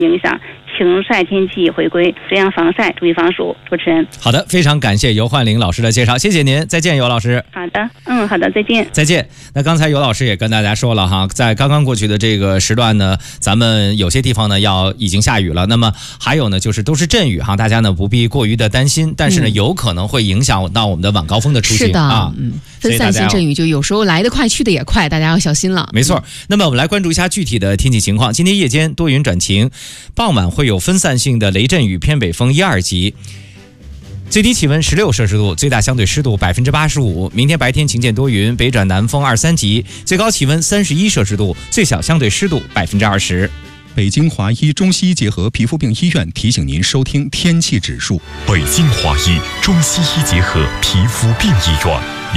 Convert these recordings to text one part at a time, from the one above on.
影响，晴晒天气回归，这样防晒，注意防暑。主持人， 好的，非常感谢尤焕玲老师的介绍，谢谢您，再见，尤老师。 好的，好的，再见。 再见。那刚才尤老师也跟大家说了哈，在刚刚过去的这个时段呢，咱们有些地方呢已经下雨了，那么还有呢就是都是阵雨哈，大家呢不必过于的担心，但是呢有可能会影响到我们的晚高峰的出行。 是的啊， 分散性阵雨就有时候来得快去得也快，大家要小心了。 没错。那么我们来关注一下具体的天气情况。今天夜间多云转晴，傍晚会有分散性的雷阵雨，偏北风1、2级。最低气温16摄氏度，最大相对湿度85%。明天白天晴间多云，北转南风2、3级，最高气温31摄氏度，最小相对湿度20%。 北京华医中西医结合皮肤病医院提醒您收听天气指数。 北京华医中西医结合皮肤病医院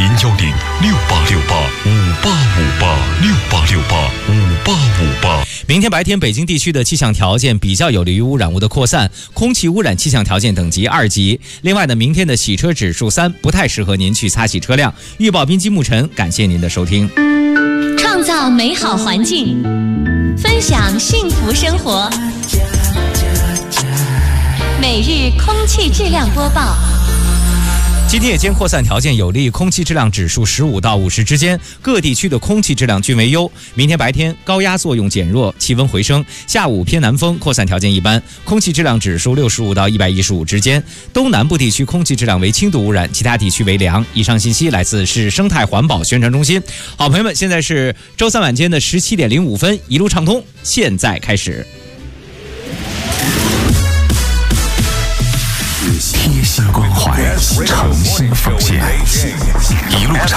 ，0106868585858685858。 明天白天北京地区的气象条件比较有利于污染物的扩散，空气污染气象条件等级2级。另外呢，明天的洗车指数3，不太适合您去擦洗车辆。预报滨基牧尘，感谢您的收听。 创造美好环境，分享幸福生活。每日空气质量播报。 今天夜间扩散条件有利，空气质量指数15到50之间，各地区的空气质量均为优。明天白天高压作用减弱，气温回升，下午偏南风，扩散条件一般，空气质量指数65到115之间。东南部地区空气质量为轻度污染，其他地区为良。以上信息来自市生态环保宣传中心。好朋友们，现在是周三晚间的17点05分，一路畅通，现在开始。 贴心关怀，诚心奉献，一路畅